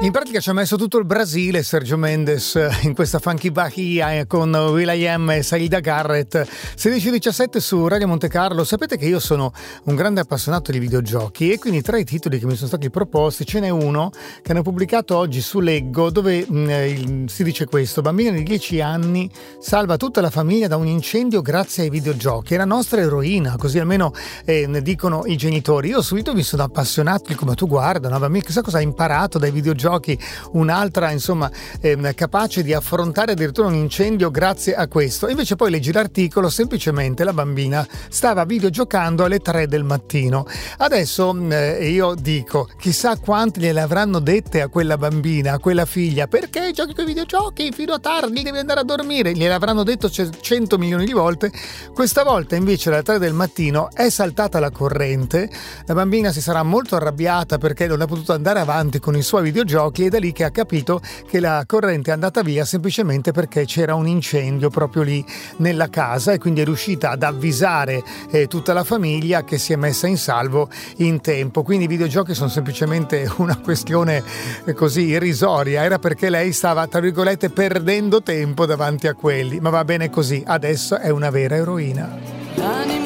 In pratica ci ha messo tutto il Brasile Sergio Mendes in questa Funky Bahia con will.i.am e Saida Garrett. 16:17 su Radio Monte Carlo. Sapete che io sono un grande appassionato di videogiochi e quindi tra i titoli che mi sono stati proposti ce n'è uno che hanno pubblicato oggi su Leggo, dove si dice questo: bambina di 10 anni salva tutta la famiglia da un incendio grazie ai videogiochi. È la nostra eroina, così almeno ne dicono i genitori. Io subito mi sono appassionato, come tu guarda, una bambina chissà cosa ha imparato dai videogiochi, un'altra insomma capace di affrontare addirittura un incendio grazie a questo. Invece poi leggi l'articolo, semplicemente la bambina stava videogiocando alle 3 del mattino. Adesso io dico, chissà quante gliele avranno dette a quella bambina, a quella figlia: perché giochi con i videogiochi fino a tardi, devi andare a dormire. Gliele avranno detto 100 milioni di volte. Questa volta invece alle 3 del mattino è saltata la corrente, la bambina si sarà molto arrabbiata perché non ha potuto andare avanti con i suoi videogiochi, ed è da lì che ha capito che la corrente è andata via semplicemente perché c'era un incendio proprio lì nella casa, e quindi è riuscita ad avvisare tutta la famiglia, che si è messa in salvo in tempo. Quindi i videogiochi sono semplicemente una questione così irrisoria, era perché lei stava, tra virgolette, perdendo tempo davanti a quelli, ma va bene così, adesso è una vera eroina.